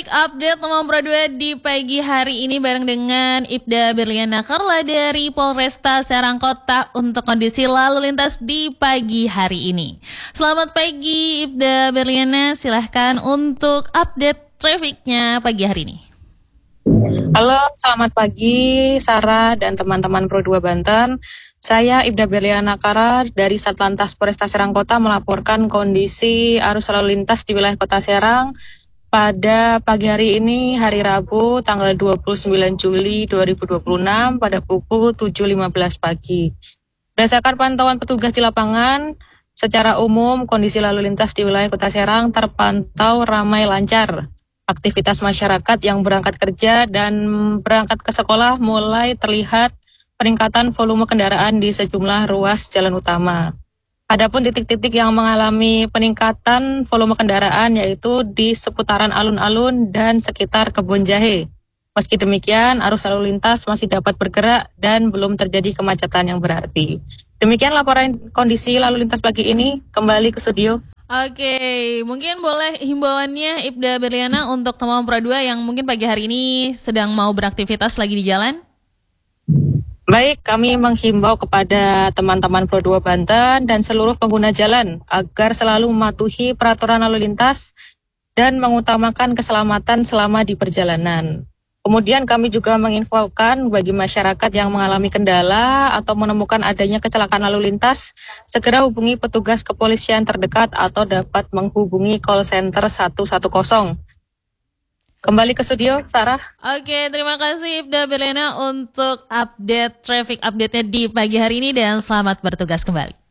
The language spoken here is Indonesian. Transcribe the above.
Traffic Update nomor 2 di pagi hari ini bareng dengan Ibda Berliana Carla dari Polresta Serang Kota untuk kondisi lalu lintas di pagi hari ini. Selamat pagi Ibda Berliana, silahkan untuk update trafficnya pagi hari ini. Halo, selamat pagi Sarah dan teman-teman Pro 2 Banten. Saya Ibda Berliana Carla dari Satlantas Polresta Serang Kota melaporkan kondisi arus lalu lintas di wilayah Kota Serang pada pagi hari ini, hari Rabu, tanggal 29 Juli 2026 pada pukul 7.15 pagi. Berdasarkan pantauan petugas di lapangan, secara umum kondisi lalu lintas di wilayah Kota Serang terpantau ramai lancar. Aktivitas masyarakat yang berangkat kerja dan berangkat ke sekolah mulai terlihat peningkatan volume kendaraan di sejumlah ruas jalan utama. Adapun titik-titik yang mengalami peningkatan volume kendaraan yaitu di seputaran alun-alun dan sekitar Kebun Jahe. Meski demikian, arus lalu lintas masih dapat bergerak dan belum terjadi kemacetan yang berarti. Demikian laporan kondisi lalu lintas pagi ini. Kembali ke studio. Oke, mungkin boleh himbauannya Ibda Berliana untuk teman Pro 2 yang mungkin pagi hari ini sedang mau beraktivitas lagi di jalan? Baik, kami menghimbau kepada teman-teman Pro 2 Banten dan seluruh pengguna jalan agar selalu mematuhi peraturan lalu lintas dan mengutamakan keselamatan selama di perjalanan. Kemudian kami juga menginfokan bagi masyarakat yang mengalami kendala atau menemukan adanya kecelakaan lalu lintas, segera hubungi petugas kepolisian terdekat atau dapat menghubungi call center 110. Kembali ke studio, Sarah. Oke, terima kasih Ibda Berliana untuk update traffic update-nya di pagi hari ini dan selamat bertugas kembali.